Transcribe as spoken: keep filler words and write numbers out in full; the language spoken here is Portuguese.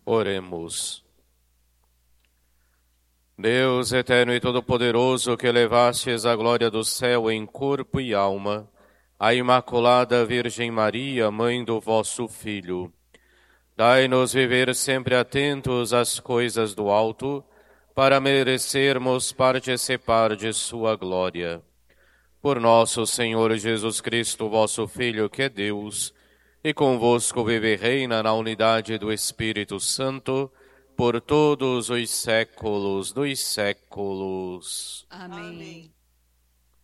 Oremos. Deus eterno e todo-poderoso, que elevastes a glória do céu em corpo e alma, a Imaculada Virgem Maria, mãe do vosso Filho, dai-nos viver sempre atentos às coisas do alto, para merecermos participar de sua glória. Por nosso Senhor Jesus Cristo, vosso Filho, que é Deus, e convosco vive e reina na unidade do Espírito Santo, por todos os séculos dos séculos. Amém.